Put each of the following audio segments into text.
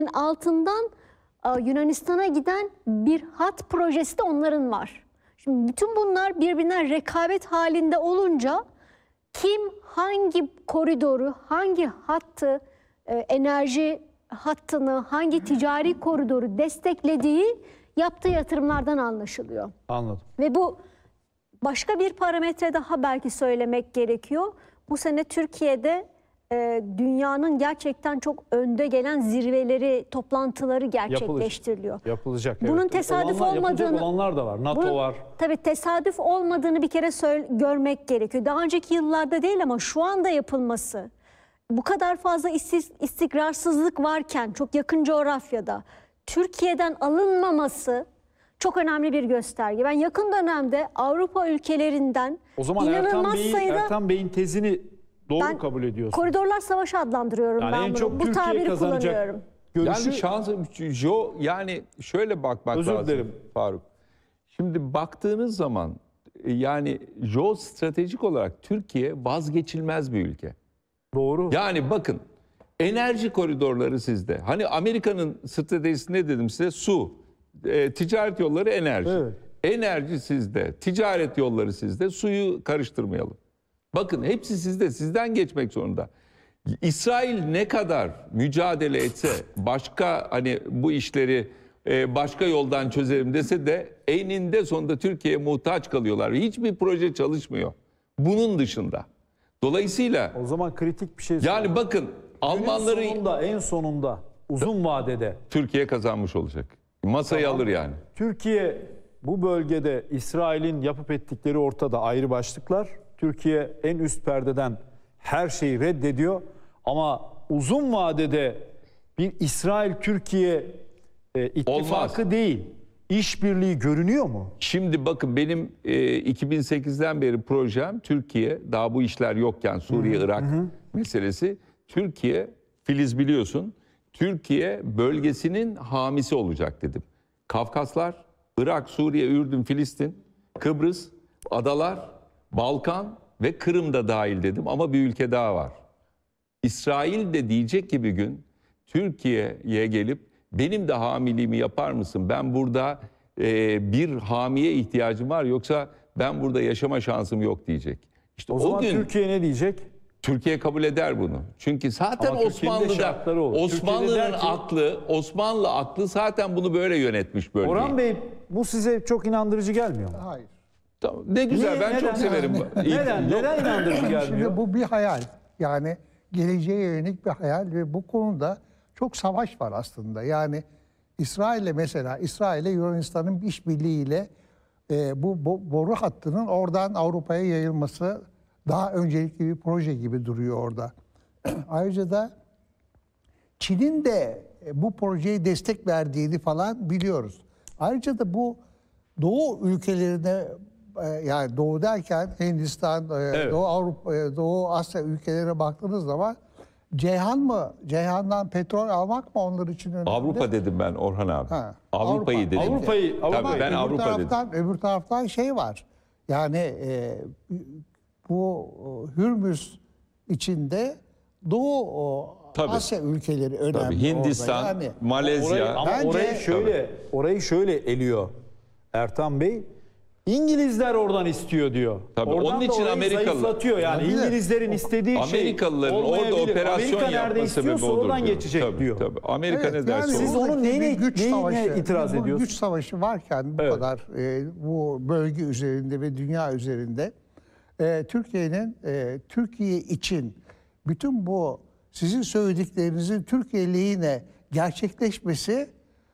altından Yunanistan'a giden bir hat projesi de onların var. Şimdi bütün bunlar birbirine rekabet halinde olunca kim hangi koridoru, hangi hattı, enerji hattını, hangi ticari koridoru desteklediği yaptığı yatırımlardan anlaşılıyor. Anladım. Ve bu başka bir parametre daha belki söylemek gerekiyor. Bu sene Türkiye'de dünyanın gerçekten çok önde gelen zirveleri, toplantıları gerçekleştiriliyor. Yapılacak. Bunun evet. tesadüf olmadığını, yapılacak olanlar da var. NATO var. Tabii tesadüf olmadığını bir kere görmek gerekiyor. Daha önceki yıllarda değil ama şu anda yapılması, bu kadar fazla istikrarsızlık varken çok yakın coğrafyada Türkiye'den alınmaması çok önemli bir gösterge. Ben yakın dönemde Avrupa ülkelerinden O zaman inanılmaz sayıda... Ertan Bey'in tezini doğru kabul ediyorsun. Koridorlar savaşı adlandırıyorum yani ben en bunu. çok Bu Türkiye tabiri kazanacak kullanıyorum. Görüşü... Yani şöyle bakmak Özür lazım dilerim. Faruk. Şimdi baktığınız zaman yani stratejik olarak Türkiye vazgeçilmez bir ülke. Doğru. Yani bakın enerji koridorları sizde. Hani Amerika'nın stratejisi ne dedim size? Su, ticaret yolları, enerji. Evet. Enerji sizde, ticaret yolları sizde, suyu karıştırmayalım. Bakın hepsi sizde, sizden geçmek zorunda. İsrail ne kadar mücadele etse, başka hani bu işleri başka yoldan çözelim dese de eninde sonunda Türkiye'ye muhtaç kalıyorlar. Hiçbir proje çalışmıyor. Bunun dışında. Dolayısıyla O zaman kritik bir şey yani söyleyeyim. bakın Almanları en sonunda uzun vadede Türkiye kazanmış olacak. Masayı alır yani. Türkiye bu bölgede İsrail'in yapıp ettikleri ortada, ayrı başlıklar. Türkiye en üst perdeden her şeyi reddediyor ama uzun vadede bir İsrail-Türkiye ittifakı Olmaz. değil, işbirliği görünüyor mu? Şimdi bakın benim 2008'den beri projem Türkiye, daha bu işler yokken Suriye-Irak meselesi. Türkiye, Filiz biliyorsun, Türkiye bölgesinin hamisi olacak dedim. Kafkaslar, Irak, Suriye, Ürdün, Filistin, Kıbrıs, adalar, Balkan ve Kırım da dahil dedim ama bir ülke daha var. İsrail de diyecek ki bir gün Türkiye'ye gelip benim de hamiliğimi yapar mısın? Ben burada bir hamiye ihtiyacım var yoksa ben burada yaşama şansım yok diyecek. İşte O zaman gün Türkiye ne diyecek? Türkiye kabul eder bunu. Çünkü zaten Ama Türkiye'nin de şartları olur. Osmanlı'nın Türkiye'de der ki- Osmanlı aklı zaten bunu böyle yönetmiş bölgeyi. Orhan Bey, bu size çok inandırıcı gelmiyor mu? Hayır. Tamam, ne güzel, Niye? ben çok Neden? severim. Neden inandırıcı gelmiyor? Şimdi bu bir hayal. Yani geleceğe yönelik bir hayal ve bu konuda çok savaş var aslında. Yani İsrail'le mesela Yunanistan'ın işbirliğiyle bu boru hattının oradan Avrupa'ya yayılması daha öncelikli bir proje gibi duruyor orada. Ayrıca da Çin'in de bu projeye destek verdiğini falan biliyoruz. Ayrıca da bu Doğu ülkelerine yani Doğu derken Hindistan, Evet. Doğu Avrupa, Doğu Asya ülkelerine baktığınız zaman Ceyhan'dan petrol almak mı onlar için önemli? Avrupa dedim ben Orhan abi. Ha, Avrupa'yı Avrupa. dedim. Avrupa'yı- Tabii ben Avrupa dedim. Öbür taraftan şey var. Yani bu Hürmüz içinde Doğu Tabii. Asya ülkeleri önemli. Tabii Hindistan, orada. Yani Malezya. Ama Bence- orayı şöyle eliyor Ertan Bey. İngilizler oradan istiyor diyor. Tabii, Oradan onun da için orayı Amerikalılar- zayıflatıyor yani. Olabilir. İngilizlerin istediği Amerikalıların şey orada olmayabilir. operasyon Amerika nerede yapma sebebi istiyorsa olur oradan diyor. geçecek Tabii, diyor. tabii. Amerika Evet, ne derse yani Siz olur. onun buradaki neyine itiraz bu ediyorsunuz? güç savaşı varken bu Evet. kadar bu bölge üzerinde ve dünya üzerinde Türkiye'nin Türkiye için bütün bu sizin söylediklerinizin Türkiye lehine gerçekleşmesi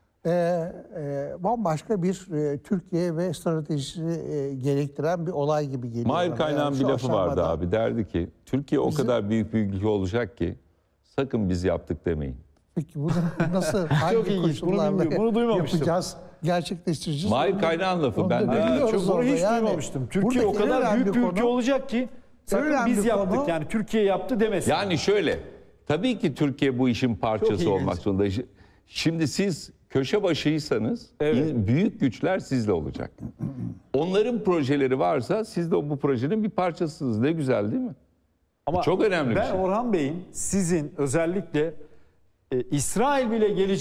bambaşka bir Türkiye ve stratejisini gerektiren bir olay gibi geliyor. Mahir bana. Kaynağ'ın Yani bir şu lafı vardı aşamada. abi. Derdi ki Türkiye o kadar büyük bir ülke olacak ki sakın biz yaptık demeyin. Peki bunu nasıl hangi ilginç, bunu koşullarla bilmiyorum, bunu duymamıştım. yapacağız, gerçekleştireceğiz? Mahir Kaynağ'ın lafı. Onu Ben da de biliyoruz Çok bunu orada. hiç Yani duymamıştım. Türkiye o buradaki en kadar büyük bir önemli ülke konu- olacak ki sakın önemli biz yaptık konu- yani Türkiye yaptı demesin. Yani şöyle, tabii ki Türkiye bu işin Çok parçası ilginç. olmak zorunda. Şimdi siz köşe başıysanız Evet. büyük güçler sizle olacak. Onların projeleri varsa siz de bu projenin bir parçasısınız. Ne güzel değil mi? Ama çok önemli bir ben şey. Orhan Bey'in sizin özellikle İsrail bile gelecek